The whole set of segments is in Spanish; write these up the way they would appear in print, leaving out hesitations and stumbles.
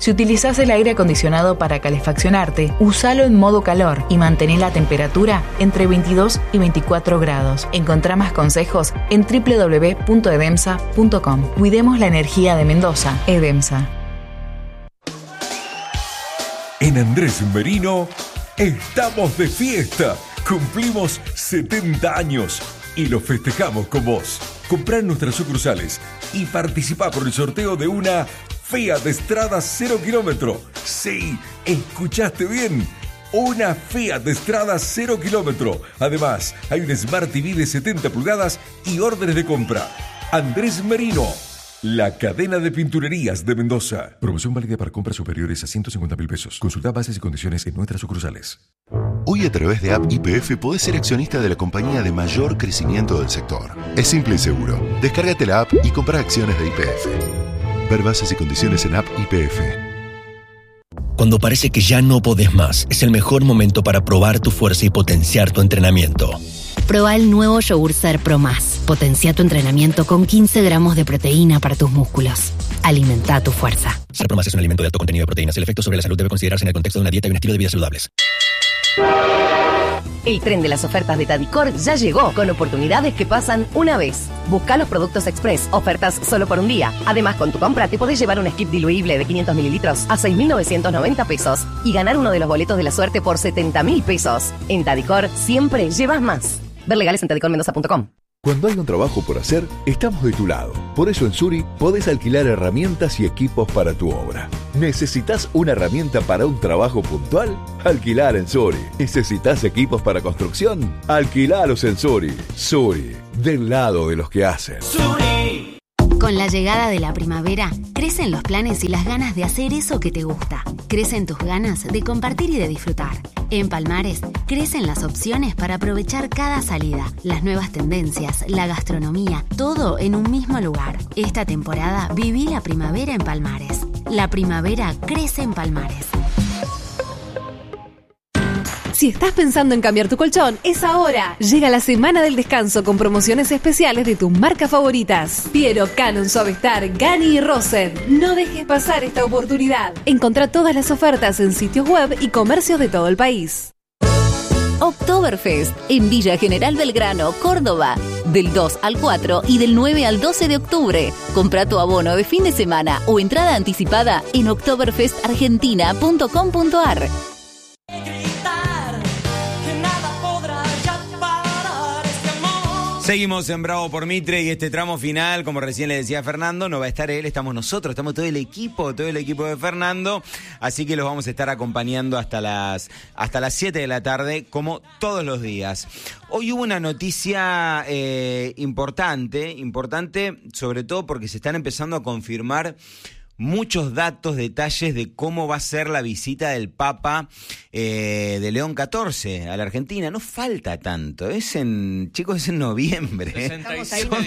Si utilizás el aire acondicionado para calefaccionarte, usalo en modo calor y mantén la temperatura entre 22 y 24 grados. Encontrá más consejos en www.edemsa.com. Cuidemos la energía de Mendoza. Edemsa. En Andrés Merino estamos de fiesta. Cumplimos 70 años y lo festejamos con vos. Comprá en nuestras sucursales y participá por el sorteo de una Fiat Strada 0 kilómetro. Sí, escuchaste bien. Una Fiat Strada 0 kilómetro. Además, hay un Smart TV de 70 pulgadas y órdenes de compra. Andrés Merino, la cadena de pinturerías de Mendoza. Promoción válida para compras superiores a 150.000 pesos. Consulta bases y condiciones en nuestras sucursales. Hoy a través de App YPF podés ser accionista de la compañía de mayor crecimiento del sector. Es simple y seguro. Descárgate la app y compra acciones de YPF. Ver bases y condiciones en App YPF. Cuando parece que ya no podés más, es el mejor momento para probar tu fuerza y potenciar tu entrenamiento. Proba el nuevo yogur Ser Pro Más. Potencia tu entrenamiento con 15 gramos de proteína para tus músculos. Alimenta tu fuerza. Ser Pro Más es un alimento de alto contenido de proteínas. El efecto sobre la salud debe considerarse en el contexto de una dieta y un estilo de vida saludables. El tren de las ofertas de Tadicor ya llegó, con oportunidades que pasan una vez. Busca los productos express, ofertas solo por un día. Además, con tu compra te podés llevar un skip diluible de 500 mililitros a 6.990 pesos y ganar uno de los boletos de la suerte por 70.000 pesos. En Tadicor siempre llevas más. Ver legales en tadicormendoza.com. Cuando hay un trabajo por hacer, estamos de tu lado. Por eso en Suri podés alquilar herramientas y equipos para tu obra. ¿Necesitas una herramienta para un trabajo puntual? Alquilar en Suri. ¿Necesitas equipos para construcción? Alquilalos en Suri. Suri, del lado de los que hacen. Suri. Con la llegada de la primavera, crecen los planes y las ganas de hacer eso que te gusta. Crecen tus ganas de compartir y de disfrutar. En Palmares, crecen las opciones para aprovechar cada salida, las nuevas tendencias, la gastronomía, todo en un mismo lugar. Esta temporada viví la primavera en Palmares. La primavera crece en Palmares. Si estás pensando en cambiar tu colchón, es ahora. Llega la semana del descanso con promociones especiales de tus marcas favoritas. Piero, Canon, Suavestar, Gani y Rosen. No dejes pasar esta oportunidad. Encontrá todas las ofertas en sitios web y comercios de todo el país. Oktoberfest en Villa General Belgrano, Córdoba. Del 2 al 4 y del 9 al 12 de octubre. Compra tu abono de fin de semana o entrada anticipada en oktoberfestargentina.com.ar. Seguimos en Bravo por Mitre y este tramo final, como recién le decía Fernando, no va a estar él, estamos nosotros, estamos todo el equipo de Fernando, así que los vamos a estar acompañando hasta las 7 de la tarde, como todos los días. Hoy hubo una noticia importante, sobre todo porque se están empezando a confirmar muchos datos, detalles de cómo va a ser la visita del Papa de León XIV a la Argentina. No falta tanto, es en noviembre. 66 Son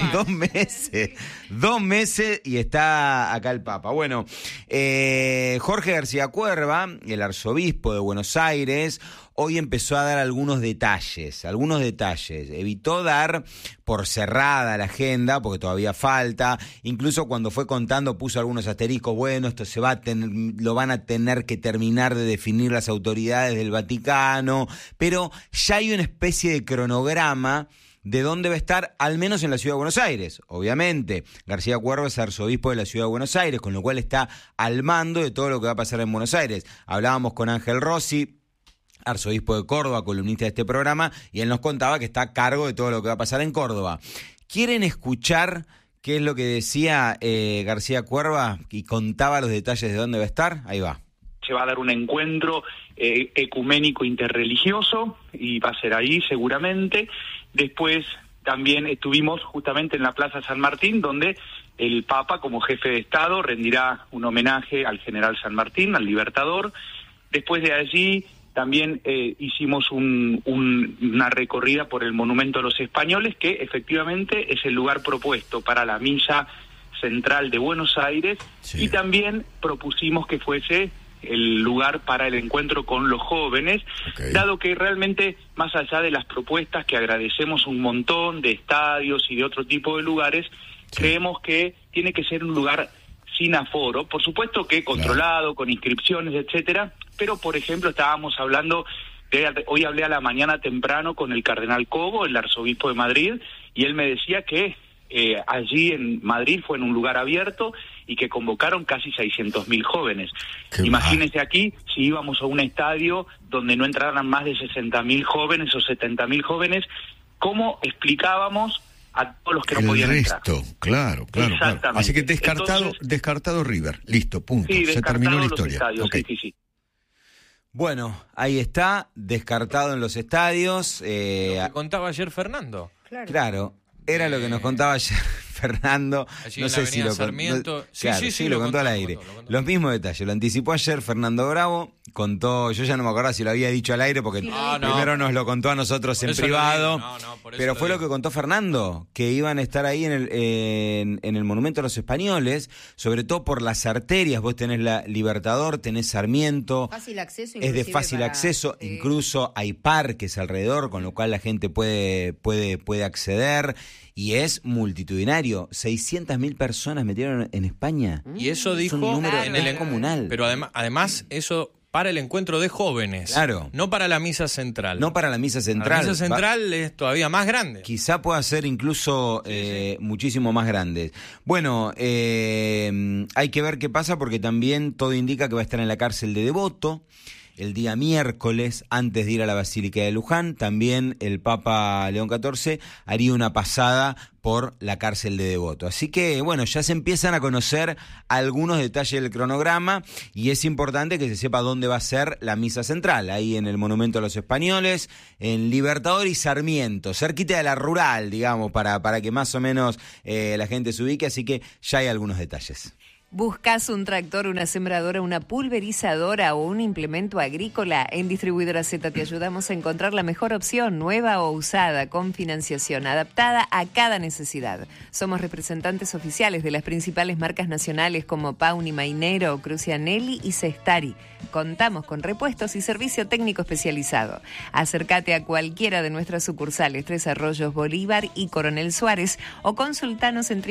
2 meses y está acá el Papa. Bueno, Jorge García Cuerva, el arzobispo de Buenos Aires, hoy empezó a dar algunos detalles. Evitó dar por cerrada la agenda, porque todavía falta. Incluso cuando fue contando puso algunos asteriscos. Bueno, esto lo van a tener que terminar de definir las autoridades del Vaticano. Pero ya hay una especie de cronograma de dónde va a estar, al menos en la Ciudad de Buenos Aires. Obviamente, García Cuerva es arzobispo de la Ciudad de Buenos Aires, con lo cual está al mando de todo lo que va a pasar en Buenos Aires. Hablábamos con Ángel Rossi, arzobispo de Córdoba, columnista de este programa, y él nos contaba que está a cargo de todo lo que va a pasar en Córdoba. ¿Quieren escuchar qué es lo que decía García Cuerva y contaba los detalles de dónde va a estar? Ahí va. Se va a dar un encuentro ecuménico interreligioso y va a ser ahí seguramente. Después también estuvimos justamente en la Plaza San Martín, donde el Papa, como jefe de Estado, rendirá un homenaje al general San Martín, al Libertador. Después de allí también hicimos una recorrida por el Monumento a los Españoles, que efectivamente es el lugar propuesto para la misa central de Buenos Aires, sí. Y también propusimos que fuese el lugar para el encuentro con los jóvenes, okay. Dado que realmente, más allá de las propuestas que agradecemos un montón de estadios y de otro tipo de lugares, sí. Creemos que tiene que ser un lugar sin aforo, por supuesto que controlado, con inscripciones, etcétera, pero por ejemplo estábamos hablando, hoy hablé a la mañana temprano con el cardenal Cobo, el arzobispo de Madrid, y él me decía que allí en Madrid fue en un lugar abierto y que convocaron casi 600.000 jóvenes. Imagínense aquí, si íbamos a un estadio donde no entraran más de 60.000 jóvenes o 70.000 jóvenes, ¿cómo explicábamos a todos los que no podían entrar? Claro. Así que descartado River. Listo, punto. Sí, se terminó la historia. Estadios, okay. Sí. Bueno, ahí está, descartado en los estadios. Lo que contaba ayer Fernando. Claro, era lo que nos contaba ayer Fernando. Allí no en sé la si lo Sarmiento. Sí, lo contó al aire. Los mismos detalles, lo anticipó ayer Fernando Bravo, contó, yo ya no me acuerdo si lo había dicho al aire porque primero nos lo contó a nosotros en privado, pero fue lo que contó Fernando, que iban a estar ahí en el Monumento a los Españoles, sobre todo por las arterias. Vos tenés la Libertador, tenés Sarmiento, fácil acceso, es de fácil acceso, incluso hay parques alrededor, con lo cual la gente puede acceder. Y es multitudinario. 600.000 personas metieron en España. Y eso dijo es un número en el comunal. Pero además eso para el encuentro de jóvenes. Claro. No para la misa central. No para la misa central. La misa central es todavía más grande. Quizá pueda ser incluso muchísimo más grande. Bueno, hay que ver qué pasa porque también todo indica que va a estar en la cárcel de Devoto. El día miércoles, antes de ir a la Basílica de Luján, también el Papa León XIV haría una pasada por la cárcel de Devoto. Así que, bueno, ya se empiezan a conocer algunos detalles del cronograma y es importante que se sepa dónde va a ser la misa central, ahí en el Monumento a los Españoles, en Libertador y Sarmiento, cerquita de la rural, digamos, para que más o menos la gente se ubique, así que ya hay algunos detalles. ¿Buscas un tractor, una sembradora, una pulverizadora o un implemento agrícola? En Distribuidora Z te ayudamos a encontrar la mejor opción, nueva o usada, con financiación adaptada a cada necesidad. Somos representantes oficiales de las principales marcas nacionales como Pauni, Mainero, Crucianelli y Cestari. Contamos con repuestos y servicio técnico especializado. Acércate a cualquiera de nuestras sucursales, Tres Arroyos, Bolívar y Coronel Suárez, o consultanos en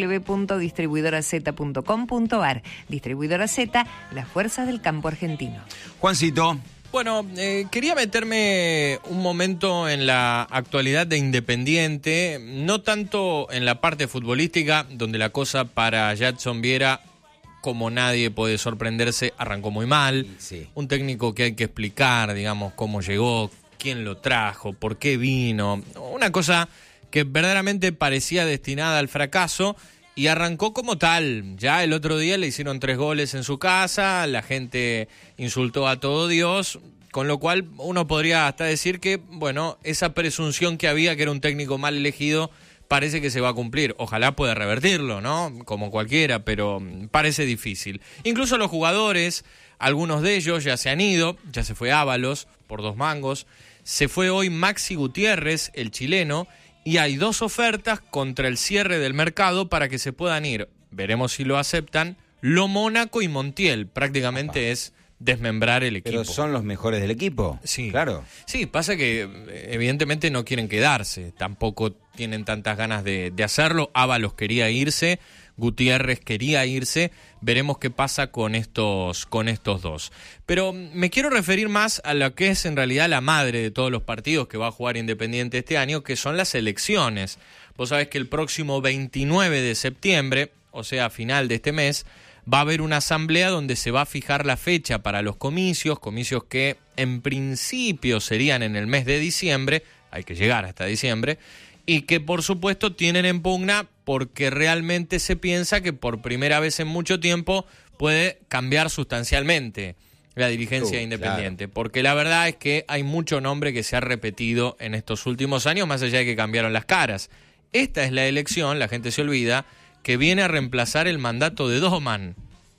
www.distribuidoraz.com.ar. Distribuidora Z, la fuerza del campo argentino. Juancito. Bueno, quería meterme un momento en la actualidad de Independiente, no tanto en la parte futbolística, donde la cosa para Jadson Viera, como nadie puede sorprenderse, arrancó muy mal. Sí. Un técnico que hay que explicar, digamos, cómo llegó, quién lo trajo, por qué vino. Una cosa que verdaderamente parecía destinada al fracaso y arrancó como tal. Ya el otro día le hicieron 3 goles en su casa, la gente insultó a todo Dios, con lo cual uno podría hasta decir que, bueno, esa presunción que había, que era un técnico mal elegido, parece que se va a cumplir. Ojalá pueda revertirlo, ¿no? Como cualquiera, pero parece difícil. Incluso los jugadores, algunos de ellos ya se han ido. Ya se fue Ábalos por 2 mangos. Se fue hoy Maxi Gutiérrez, el chileno. Y hay 2 ofertas contra el cierre del mercado para que se puedan ir. Veremos si lo aceptan. Lo Mónaco y Montiel. Prácticamente es desmembrar el equipo. ¿Pero son los mejores del equipo? Sí. Claro. Sí, pasa que evidentemente no quieren quedarse, tampoco tienen tantas ganas de hacerlo. Ábalos quería irse, Gutiérrez quería irse, veremos qué pasa con estos 2. Pero me quiero referir más a lo que es en realidad la madre de todos los partidos que va a jugar Independiente este año, que son las elecciones. Vos sabés que el próximo 29 de septiembre, o sea, a final de este mes, va a haber una asamblea donde se va a fijar la fecha para los comicios que en principio serían en el mes de diciembre, hay que llegar hasta diciembre, y que por supuesto tienen en pugna porque realmente se piensa que por primera vez en mucho tiempo puede cambiar sustancialmente la dirigencia de Independiente, claro. Porque la verdad es que hay mucho nombre que se ha repetido en estos últimos años, más allá de que cambiaron las caras. Esta es la elección, la gente se olvida, que viene a reemplazar el mandato de Doman.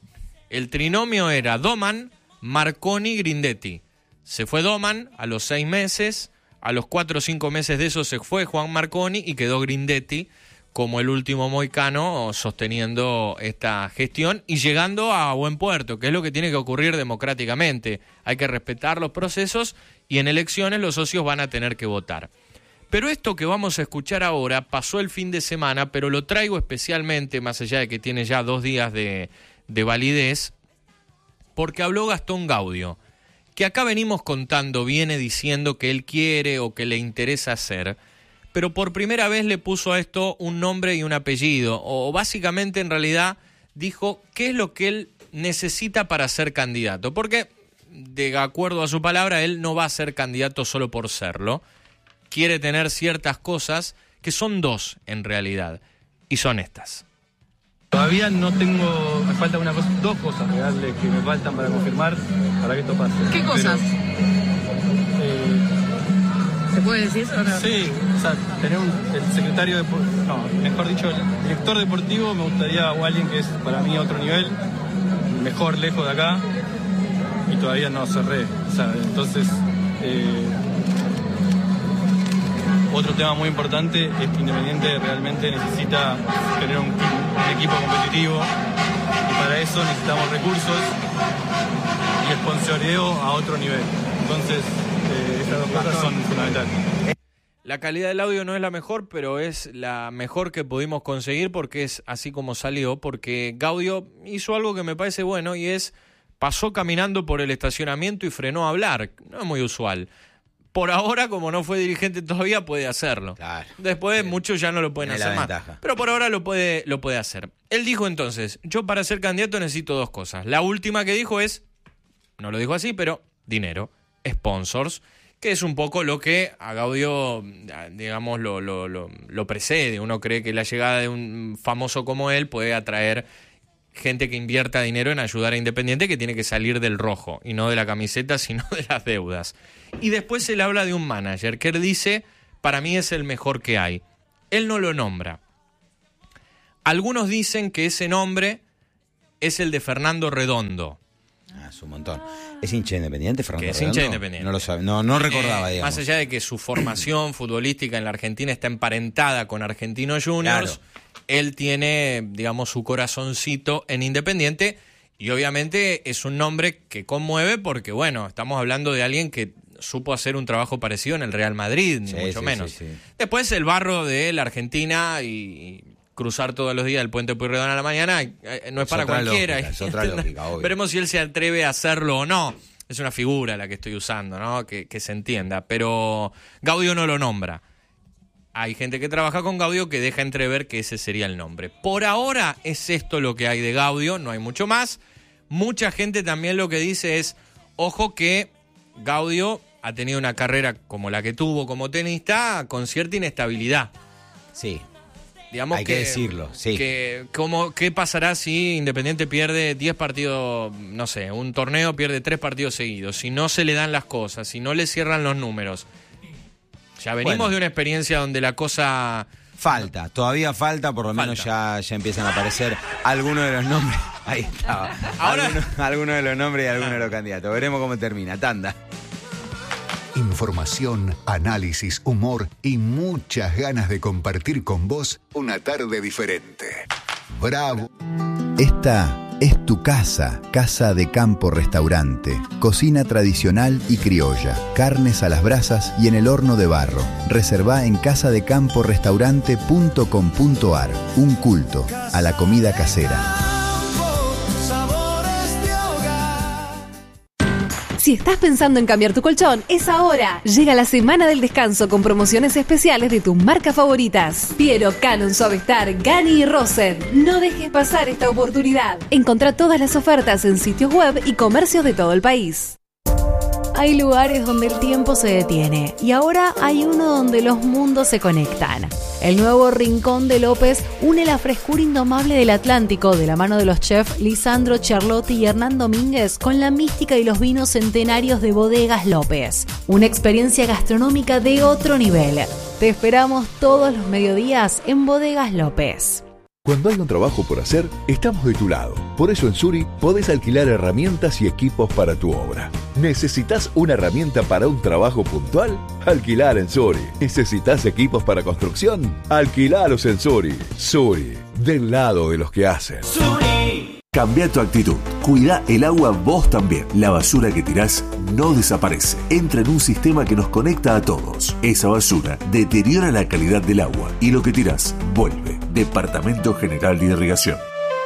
El trinomio era Doman, Marconi, Grindetti. Se fue Doman a los 6 meses, a los 4 o 5 meses de eso se fue Juan Marconi y quedó Grindetti como el último moicano sosteniendo esta gestión y llegando a buen puerto, que es lo que tiene que ocurrir democráticamente. Hay que respetar los procesos y en elecciones los socios van a tener que votar. Pero esto que vamos a escuchar ahora pasó el fin de semana, pero lo traigo especialmente, más allá de que tiene ya 2 días de validez, porque habló Gastón Gaudio, que acá venimos contando, viene diciendo que él quiere o que le interesa hacer, pero por primera vez le puso a esto un nombre y un apellido, o básicamente en realidad dijo qué es lo que él necesita para ser candidato, porque de acuerdo a su palabra, él no va a ser candidato solo por serlo, quiere tener ciertas cosas que son 2 en realidad, y son estas. Todavía no tengo, me faltan 2 cosas reales que me faltan para confirmar para que esto pase. ¿Qué cosas? ¿Se puede decir eso o no? Sí, o sea, tener el secretario mejor dicho, el director deportivo me gustaría, o alguien que es para mí otro nivel, mejor lejos de acá, y todavía no cerré. O sea, entonces, otro tema muy importante es que Independiente realmente necesita tener un equipo competitivo, y para eso necesitamos recursos y sponsoreo a otro nivel. Entonces, esas 2 cosas son fundamentales. La calidad del audio no es la mejor, pero es la mejor que pudimos conseguir porque es así como salió, porque Gaudio hizo algo que me parece bueno y es pasó caminando por el estacionamiento y frenó a hablar. No es muy usual. Por ahora, como no fue dirigente todavía, puede hacerlo. Claro. Después muchos ya no lo pueden hacer más. Pero por ahora lo puede hacer. Él dijo entonces, yo para ser candidato necesito 2 cosas. La última que dijo es, no lo dijo así, pero dinero, sponsors, que es un poco lo que a Gaudio, digamos, lo precede. Uno cree que la llegada de un famoso como él puede atraer gente que invierta dinero en ayudar a Independiente, que tiene que salir del rojo, y no de la camiseta, sino de las deudas. Y después él habla de un manager, que él dice, para mí es el mejor que hay. Él no lo nombra. Algunos dicen que ese nombre es el de Fernando Redondo. Es un montón. ¿Es hincha Independiente, Fernando Redondo? Que es hincha Independiente. No lo sabe, no recordaba, digamos. Más allá de que su formación futbolística en la Argentina está emparentada con Argentinos Juniors, claro. Él tiene, digamos, su corazoncito en Independiente, y obviamente es un nombre que conmueve porque, bueno, estamos hablando de alguien que supo hacer un trabajo parecido en el Real Madrid, ni mucho menos. Sí. Después el barro de la Argentina y cruzar todos los días el puente Pueyrredón a la mañana no es para cualquiera. Es otra lógica, obvio. Veremos si él se atreve a hacerlo o no. Es una figura la que estoy usando, ¿no? Que se entienda. Pero Gaudio no lo nombra. Hay gente que trabaja con Gaudio que deja entrever que ese sería el nombre. Por ahora es esto lo que hay de Gaudio, no hay mucho más. Mucha gente también lo que dice es, ojo que Gaudio ha tenido una carrera como la que tuvo como tenista con cierta inestabilidad. Sí. Digamos hay que decirlo, sí. ¿Qué pasará si Independiente pierde 10 partidos, no sé, un torneo pierde 3 partidos seguidos? Si no se le dan las cosas, si no le cierran los números. Ya venimos de una experiencia donde la cosa... Todavía falta, por lo menos ya empiezan a aparecer algunos de los nombres. Ahí estaba. Ahora algunos de los nombres y algunos de los candidatos. Veremos cómo termina. Tanda. Información, análisis, humor y muchas ganas de compartir con vos una tarde diferente. ¡Bravo! Esta es tu casa, Casa de Campo Restaurante. Cocina tradicional y criolla, carnes a las brasas y en el horno de barro. Reservá en casadecamporestaurante.com.ar. Un culto a la comida casera. Si estás pensando en cambiar tu colchón, es ahora. Llega la semana del descanso con promociones especiales de tus marcas favoritas. Piero, Canon, Suavestar, Gani y Rosen. No dejes pasar esta oportunidad. Encontrá todas las ofertas en sitios web y comercios de todo el país. Hay lugares donde el tiempo se detiene y ahora hay uno donde los mundos se conectan. El nuevo Rincón de López une la frescura indomable del Atlántico de la mano de los chefs Lisandro Charlotti y Hernán Domínguez con la mística y los vinos centenarios de Bodegas López. Una experiencia gastronómica de otro nivel. Te esperamos todos los mediodías en Bodegas López. Cuando hay un trabajo por hacer, estamos de tu lado. Por eso en Suri podés alquilar herramientas y equipos para tu obra. ¿Necesitas una herramienta para un trabajo puntual? Alquilar en Suri. ¿Necesitas equipos para construcción? Alquilalos en Suri. Suri, del lado de los que hacen. Cambia tu actitud. Cuida el agua vos también. La basura que tirás no desaparece. Entra en un sistema que nos conecta a todos. Esa basura deteriora la calidad del agua y lo que tirás vuelve. Departamento General de Irrigación.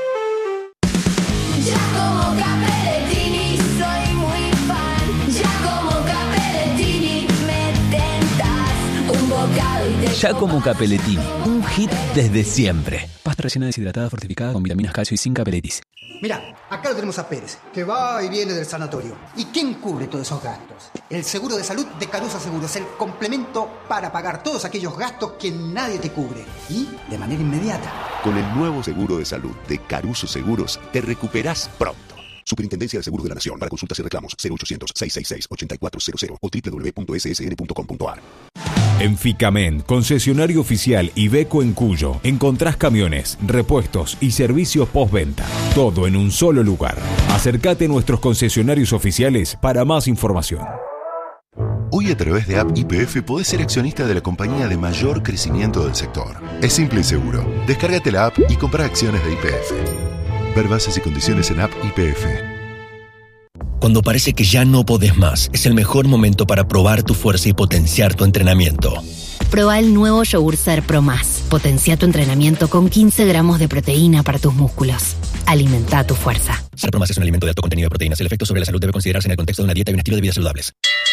Giacomo Capellettini, un hit desde siempre. Pasta rellena deshidratada fortificada con vitaminas, calcio y sin capeletis. Mirá, acá lo tenemos a Pérez, que va y viene del sanatorio. ¿Y quién cubre todos esos gastos? El seguro de salud de Caruso Seguros, el complemento para pagar todos aquellos gastos que nadie te cubre. Y de manera inmediata. Con el nuevo seguro de salud de Caruso Seguros, te recuperás pronto. Superintendencia de Seguros de la Nación. Para consultas y reclamos, 0800-666-8400 o www.ssn.com.ar. En Ficamen, concesionario oficial Iveco en Cuyo, encontrás camiones, repuestos y servicios postventa. Todo en un solo lugar. Acércate a nuestros concesionarios oficiales para más información. Hoy a través de App YPF podés ser accionista de la compañía de mayor crecimiento del sector. Es simple y seguro. Descárgate la app y comprá acciones de YPF. Ver bases y condiciones en App YPF. Cuando parece que ya no podés más, es el mejor momento para probar tu fuerza y potenciar tu entrenamiento. Proba el nuevo Yogur Ser Pro Más. Potencia tu entrenamiento con 15 gramos de proteína para tus músculos. Alimenta tu fuerza. Ser Pro Más es un alimento de alto contenido de proteínas. El efecto sobre la salud debe considerarse en el contexto de una dieta y un estilo de vida saludables.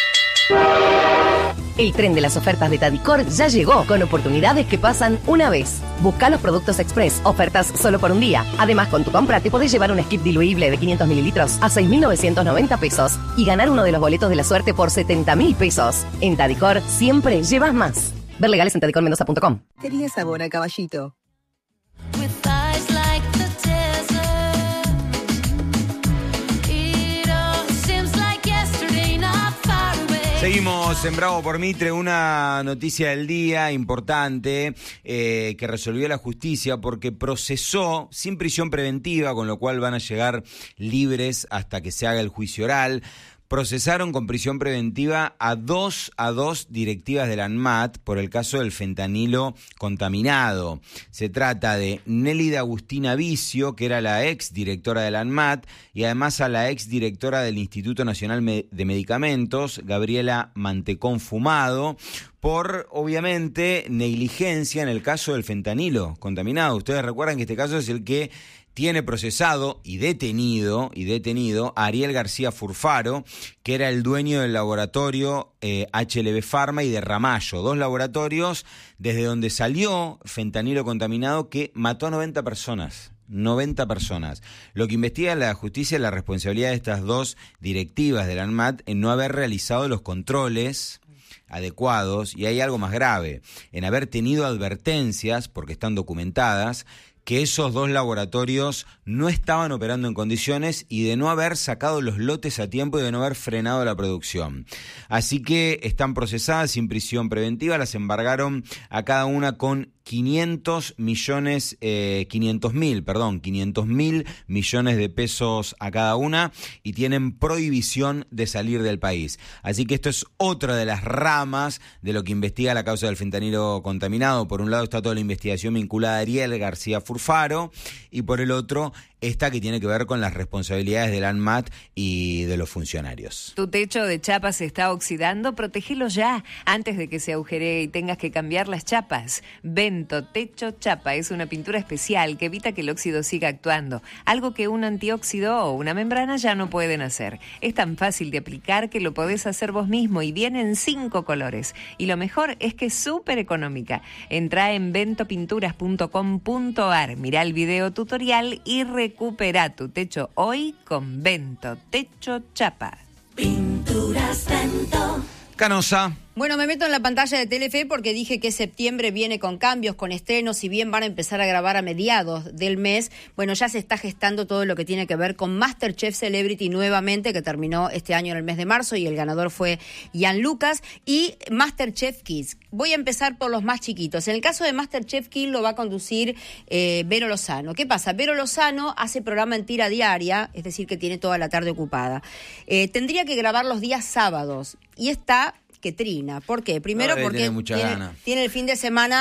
El tren de las ofertas de Tadicor ya llegó con oportunidades que pasan una vez. Busca los productos express, ofertas solo por un día. Además, con tu compra te podés llevar un skip diluible de 500 mililitros a 6.990 pesos y ganar uno de los boletos de la suerte por 70.000 pesos. En Tadicor siempre llevas más. Ver legales en tadicormendoza.com. Tenía sabor a caballito. Seguimos en Bravo por Mitre, una noticia del día importante que resolvió la justicia porque procesó sin prisión preventiva, con lo cual van a llegar libres hasta que se haga el juicio oral. Procesaron con prisión preventiva a dos directivas de la ANMAT por el caso del fentanilo contaminado. Se trata de Nélida Agustina Vicio, que era la ex directora de la ANMAT, y además a la ex directora del Instituto Nacional de Medicamentos, Gabriela Mantecón Fumado, por, obviamente, negligencia en el caso del fentanilo contaminado. Ustedes recuerdan que este caso es el que tiene procesado y detenido a Ariel García Furfaro, que era el dueño del laboratorio HLB Pharma y de Ramallo, dos laboratorios desde donde salió fentanilo contaminado que mató a 90 personas. 90 personas. Lo que investiga la justicia es la responsabilidad de estas dos directivas de la ANMAT en no haber realizado los controles adecuados, y hay algo más grave, en haber tenido advertencias, porque están documentadas, que esos dos laboratorios no estaban operando en condiciones y de no haber sacado los lotes a tiempo y de no haber frenado la producción. Así que están procesadas sin prisión preventiva, las embargaron a cada una con 500 mil millones de pesos a cada una y tienen prohibición de salir del país. Así que esto es otra de las ramas de lo que investiga la causa del fentanilo contaminado. Por un lado está toda la investigación vinculada a Ariel García Furfaro y por el otro esta que tiene que ver con las responsabilidades del ANMAT y de los funcionarios. ¿Tu techo de chapa se está oxidando? Protégelo ya, antes de que se agujeree y tengas que cambiar las chapas. Vento Techo Chapa es una pintura especial que evita que el óxido siga actuando, algo que un antióxido o una membrana ya no pueden hacer. Es tan fácil de aplicar que lo podés hacer vos mismo y viene en 5 colores. Y lo mejor es que es súper económica. Entrá en ventopinturas.com.ar, mirá el video tutorial y recupera tu techo hoy con Vento Techo Chapa. Pinturas Vento. Canosa. Bueno, me meto en la pantalla de Telefe porque dije que septiembre viene con cambios, con estrenos, si bien van a empezar a grabar a mediados del mes. Bueno, ya se está gestando todo lo que tiene que ver con MasterChef Celebrity nuevamente, que terminó este año en el mes de marzo y el ganador fue Ian Lucas, y MasterChef Kids. Voy a empezar por los más chiquitos. En el caso de MasterChef Kids lo va a conducir Vero Lozano. ¿Qué pasa? Vero Lozano hace programa en tira diaria, es decir, que tiene toda la tarde ocupada. Tendría que grabar los días sábados y está que trina. ¿Por qué? Primero porque tiene el fin de semana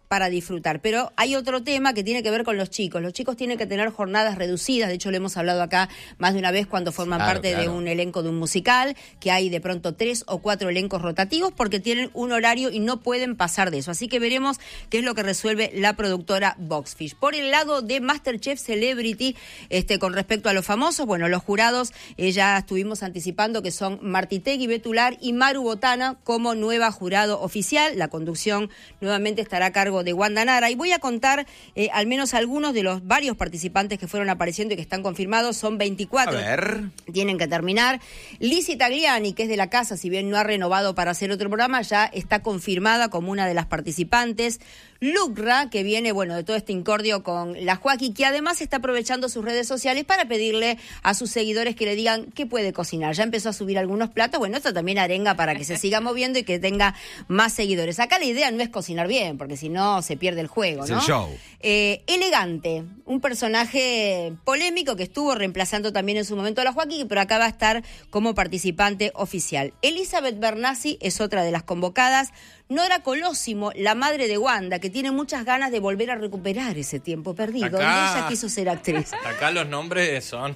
para disfrutar. Pero hay otro tema que tiene que ver con los chicos. Los chicos tienen que tener jornadas reducidas. De hecho, lo hemos hablado acá más de una vez cuando forman parte de un elenco de un musical, que hay de pronto 3 o 4 elencos rotativos porque tienen un horario y no pueden pasar de eso. Así que veremos qué es lo que resuelve la productora Boxfish. Por el lado de MasterChef Celebrity, con respecto a los famosos, bueno, los jurados ya estuvimos anticipando que son Martitegui Betular y Maru Botana como nueva jurado oficial. La conducción nuevamente estará a cargo de Wanda Nara. Y voy a contar al menos algunos de los varios participantes que fueron apareciendo y que están confirmados. Son 24. A ver. Tienen que terminar. Lizzie Tagliani, que es de la casa, si bien no ha renovado para hacer otro programa, ya está confirmada como una de las participantes. Lucra, que viene, bueno, de todo este incordio con la Joaquí, que además está aprovechando sus redes sociales para pedirle a sus seguidores que le digan qué puede cocinar. Ya empezó a subir algunos platos. Bueno, esto también arenga para que se siga moviendo y que tenga más seguidores. Acá la idea no es cocinar bien, porque si no se pierde el juego, ¿no? Es el show. Elegante, un personaje polémico que estuvo reemplazando también en su momento a la Joaquí, pero acá va a estar como participante oficial. Elizabeth Bernassi es otra de las convocadas. Nora Colosimo, la madre de Wanda, que tiene muchas ganas de volver a recuperar ese tiempo perdido, donde ella quiso ser actriz. Acá los nombres son...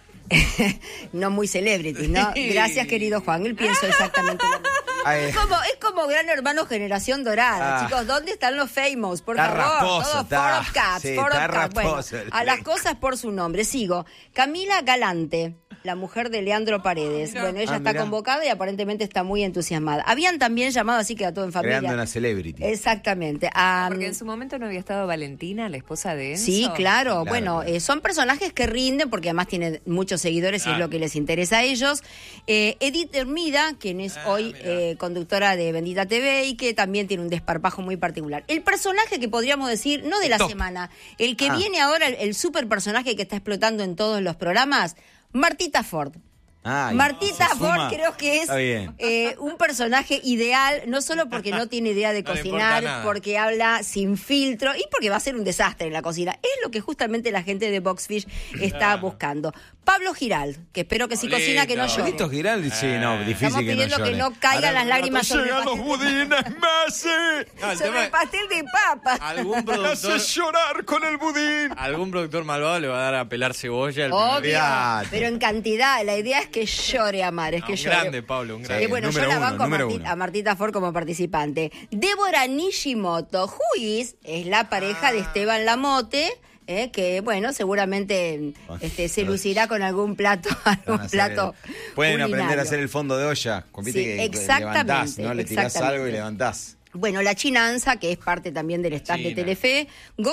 No muy celebrity, ¿no? Gracias, querido Juan, él pienso exactamente lo mismo. Es como Gran Hermano Generación Dorada, chicos, ¿dónde están los famous? Por favor, raposo, todos Cats. Bueno, a las cosas por su nombre. Sigo. Camila Galante, la mujer de Leandro Paredes. Bueno, ella está convocada y aparentemente está muy entusiasmada. Habían también llamado, así queda todo en familia. Creando una celebrity. Exactamente. Porque en su momento no había estado Valentina, la esposa de Enzo. Sí, claro. Bueno, son personajes que rinden porque además tienen muchos seguidores y es lo que les interesa a ellos. Edith Hermida, quien es hoy conductora de Bendita TV y que también tiene un desparpajo muy particular. El personaje que podríamos decir, no de la semana, el que viene ahora, el super personaje que está explotando en todos los programas, Martita Ford. Martita Ford creo que es un personaje ideal, no solo porque no tiene idea de cocinar, porque habla sin filtro y porque va a ser un desastre en la cocina. Es lo que justamente la gente de Boxfish está buscando. Pablo Giral, que espero que si cocina que no llore. Pablito Giral, sí, no, difícil Estamos que no llore. pidiendo que no caigan las lágrimas sobre el los budines, Messi. sobre el pastel de papa. Algún productor hace llorar con el budín. Algún productor malvado le va a dar a pelar cebolla el Obvio, primer día. pero en cantidad. La idea es que llore a mares, que llore. Grande, Pablo, un grande. Bueno, yo la banco a Martita Ford como participante. Débora Nishimoto, Juiz, es la pareja de Esteban Lamote, que bueno, seguramente se lucirá con algún plato, Pueden culinario. aprender a hacer el fondo de olla. Sí, exactamente, levantás, ¿no? Le tirás algo y levantás. Bueno, la Chinanza, que es parte también del staff de Telefe,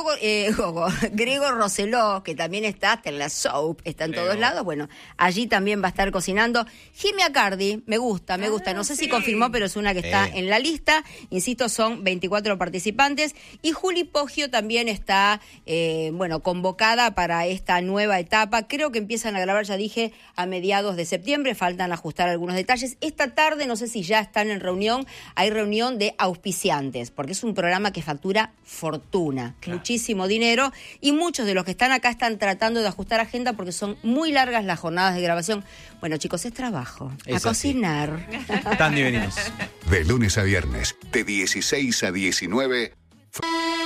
Gregor Roseló, que también está hasta en la soap, está en todos lados, bueno, allí también va a estar cocinando. Jimmy Acardi, me gusta, no sé si confirmó, pero es una que está en la lista, insisto, son 24 participantes, y Juli Poggio también está, convocada para esta nueva etapa, creo que empiezan a grabar, ya dije, a mediados de septiembre, faltan ajustar algunos detalles. Esta tarde, no sé si ya están en reunión, hay reunión de auspiciantes, porque es un programa que factura fortuna, muchísimo dinero, y muchos de los que están acá están tratando de ajustar agenda porque son muy largas las jornadas de grabación. Bueno, chicos, es trabajo. A cocinar. Tan divinos. De lunes a viernes, de 16 a 19.